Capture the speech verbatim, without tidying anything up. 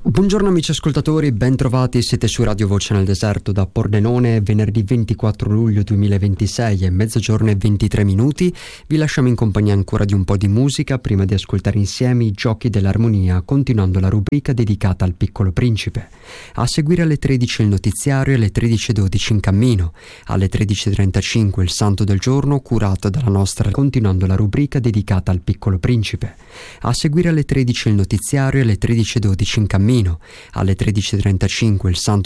Buongiorno amici ascoltatori, ben trovati, siete su Radio Voce nel Deserto da Pordenone, venerdì ventiquattro luglio duemilaventisei, è mezzogiorno e ventitré minuti. Vi lasciamo in compagnia ancora di un po' di musica prima di ascoltare insieme i Giochi dell'Armonia, continuando la rubrica dedicata al Piccolo Principe. A seguire alle tredici il notiziario e alle tredici e dodici in cammino, alle tredici e trentacinque il Santo del Giorno curato dalla nostra, continuando la rubrica dedicata al Piccolo Principe. A seguire alle tredici il notiziario e alle tredici e dodici in cammino, alle tredici e trentacinque il Santo